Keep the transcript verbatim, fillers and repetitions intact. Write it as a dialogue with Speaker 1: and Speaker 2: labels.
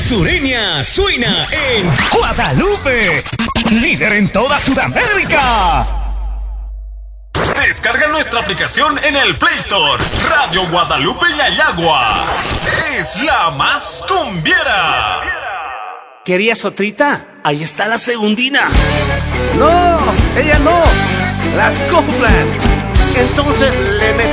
Speaker 1: Sureña suena en
Speaker 2: Guadalupe, líder en toda Sudamérica.
Speaker 3: Descarga nuestra aplicación en el Play Store. Radio Guadalupe Yayagua es la más cumbiera.
Speaker 4: ¿Querías otrita? Ahí está la segundina.
Speaker 5: No, ella no. Las compras.
Speaker 4: Entonces le metes